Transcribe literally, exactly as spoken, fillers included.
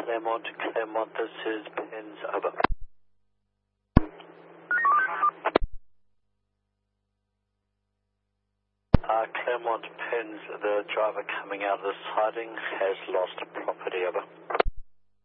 Claremont, Claremont, this is Pens, over. Uh, Claremont, Pens, the driver coming out of the siding has lost property, over.